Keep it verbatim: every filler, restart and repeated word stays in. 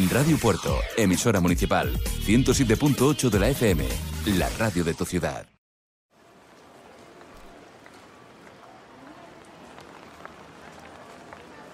Radio Puerto, emisora municipal, ciento siete punto ocho de la F M, la radio de tu ciudad.